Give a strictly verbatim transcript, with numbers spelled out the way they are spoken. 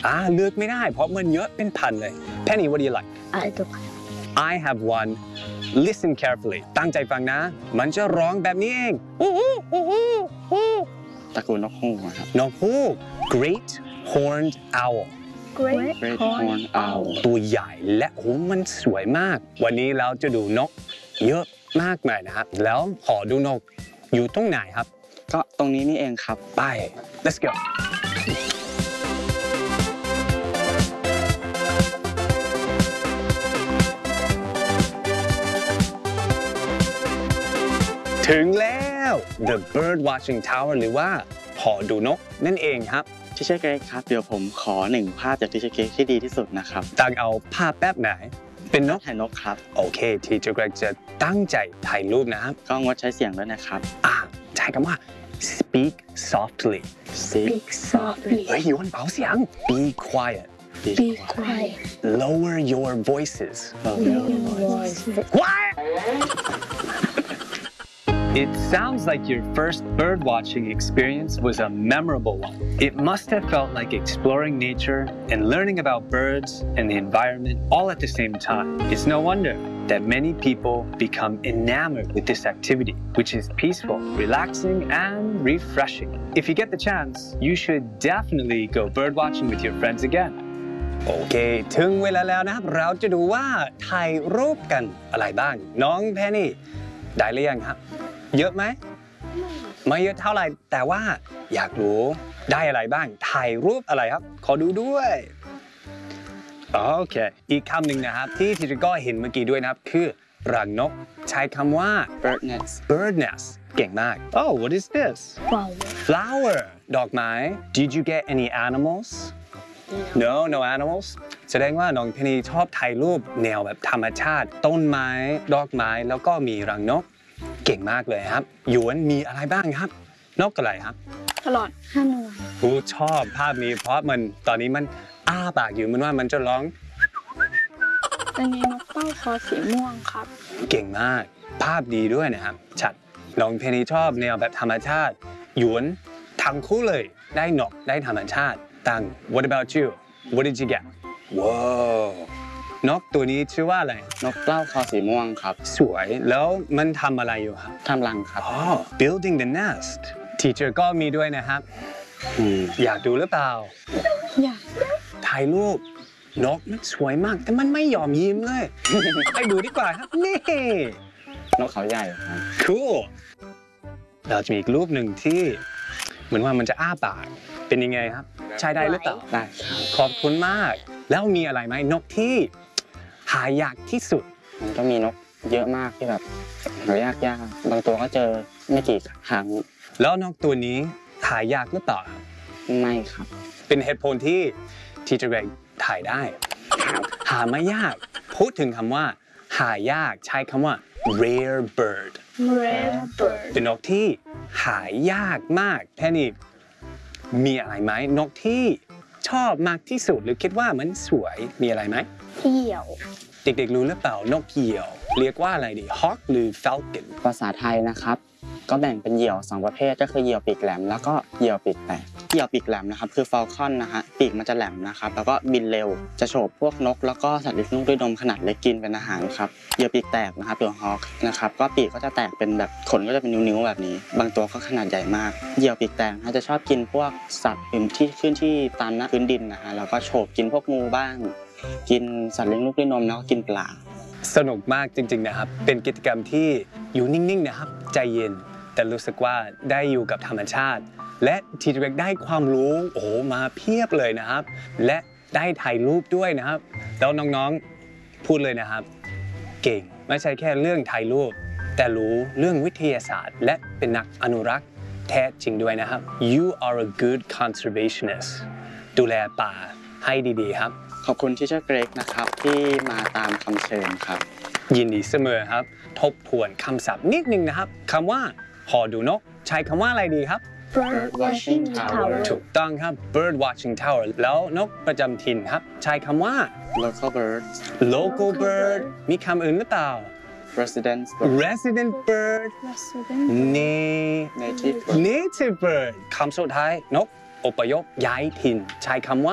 อ่าเลือกไม่ได้เพราะมันเยอะเป็นพันเลย Penny what do you like I do I have one listen carefully ตั้งใจฟังนะมันจะร้องแบบนี้เองตระกูลนกฮูกครับนกฮูก Great Horned Owl Great Great Horned Owl ตัวใหญ่และโอ้มันสวยมากวันนี้เราจะดูนกเยอะมากมายนะครับแล้วขอดูนกอยู่ตรงไหนครับก็ตรงนี้นี่เองครับไป let's go ถึงแล้ว The Bird Watching Tower หรือว่าหอดูนกนั่นเองครับทิเชอร์เกรกครับเดี๋ยวผมขอหนึ่งภาพจากทิเชอร์เกรกที่ดีที่สุดนะครับตั้งเอาภาพแบบไหนเป็นนกถ่ายนกครับโอเคทีเจอร์เกรกจะตั้งใจถ่ายรูปนะครับก็งดใช้เสียงด้วยนะครับอ่าใช้คำว่า speak softly Speak softly เฮ้ยยวนเบาเสียง be quiet Be quiet lower your voices Lower your voices What It sounds like your first bird-watching experience was a memorable one. It must have felt like exploring nature and learning about birds and the environment all at the same time. It's no wonder that many people become enamored with this activity, which is peaceful, relaxing, and refreshing. If you get the chance, you should definitely go bird-watching with your friends again. โอเคถึงเวลาแล้วนะครับเราจะดูว่าถ่ายรูปกันอะไรบ้างน้องแพนนี่ได้หรือยังครับเยอะไหมไม่เยอะเท่าไหร่แต่ว่าอยากรู้ได้อะไรบ้างถ่ายรูปอะไรครับขอดูด้วยโอเคอีกคำหนึ่งนะครับที่ทีเจก็เห็นเมื่อกี้ด้วยนะครับคือรังนกใช้คำว่า bird nest bird nest เก่งมาก Oh what is this Flower flower ดอกไม้ Did you get any animals No no animals แสดงว่าน้องเพนีชอบถ่ายรูปแนวแบบธรรมชาติต้นไม้ดอกไม้แล้วก็มีรังนกเก่งมากเลยครับหยวนมีอะไรบ้างครับนกอะไรครับตลอดห้าหน่วยผู้ชอบภาพนี้เพราะมันตอนนี้มันอ้าปากอยู่มันว่ามันจะร้องอันนี้นกเป้าคอสีม่วงครับเก่งมากภาพดีด้วยนะครับชัดน้องเพนีชอบแนวแบบธรรมชาติหยวนทั้งคู่เลยได้นกได้ธรรมชาติตัง What about you What did you get Wowนกตัวนี้ชื่อว่าอะไรนกเปล้าคอสีม่วงครับสวยแล้วมันทำอะไรอยู่ครับทำรังครับอ๋อ building the nest teacher ก็มีด้วยนะครับอยากดูหรือเปล่าอยากถ่ายรูปนกมันสวยมากแต่มันไม่ยอมยิ้มเลยให้ดูดีกว่าครับนี่นกเขาใหญ่ครับ cool เราจะมีอีกรูปหนึ่งที่เหมือนว่ามันจะอ้าปากเป็นยังไงครับใช้ได้หรือเปล่าได้ครับขอบคุณมากแล้วมีอะไรไหมนกที่หายากที่สุดมันก็มีนกเยอะมากที่แบบหายากยากบางตัวก็เจอไม่กี่ครั้งแล้วนกตัวนี้หายากหรือเปล่าไม่ครับเป็นเหตุผลที่ที่จะเร่งถ่ายได้หาไม่ยากพูดถึงคำว่าหายากใช้คำว่า rare bird rare bird เป็นนกที่หายากมากแค่นี้มีอะไรไหมนกที่ชอบมากที่สุดหรือคิดว่ามันสวยมีอะไรไหมเหยี่ยวเด็กๆรู้หรือเปล่านกเหยี่ยวเรียกว่าอะไรดี hawk หรือ falcon ภาษาไทยนะครับก็แบ่งเป็นเหยี่ยวสองประเภทก็คือเหยี่ยวปีกแหลมแล้วก็เหยี่ยวปีกแตกเหยี่ยวปีกแหลมนะครับคือ falcon นะฮะปีกมันจะแหลมนะครับแล้วก็บินเร็วจะโฉบพวกนกแล้วก็สัตว์เลี้ยงลูกด้วยนมขนาดเล็กกินเป็นอาหารครับเหยี่ยวปีกแตกนะครับตัว hawk นะครับก็ปีกก็จะแตกเป็นแบบขนก็จะเป็นนิ้วๆแบบนี้บางตัวก็ขนาดใหญ่มากเหยี่ยวปีกแตกจะชอบกินพวกสัตว์อื่นที่ขึ้นที่ตามหน้าพื้นดินนะฮะแล้วก็โฉบกินพวกงูบ้างกินสัตว์เลี้ยงลูกด้วยนมแล้วก็กินปลาสนุกมากจริงๆนะครับเป็นกิจกรรมที่อยู่นิ่งๆนะครับใจเย็นแต่รู้สึกว่าได้อยู่กับธรรมชาติและทีเด็กได้ความรู้โอ้โหมาเพียบเลยนะครับและได้ถ่ายรูปด้วยนะครับแล้วน้องๆพูดเลยนะครับเก่งไม่ใช่แค่เรื่องถ่ายรูปแต่รู้เรื่องวิทยาศาสตร์และเป็นนักอนุรักษ์แท้จริงด้วยนะครับ You are a good conservationist ดูแลป่าให้ดีๆครับขอบคุณทิเชอร์เกรกนะครับที่มาตามคำเชิญครับยินดีเสมอครับทบทวนคำศัพท์นิดนึงนะครับคำว่าหอดูนกใช้คำว่าอะไรดีครับ bird watching tower ถูกต้องครับ bird watching tower แล้วนกประจำถิ่นครับใช้คำว่า local bird local bird มีคำอื่นหรือเปล่า resident bird resident bird native bird native bird คำสุดท้ายนกอพยพย้ายถิ่นใช้คำว่า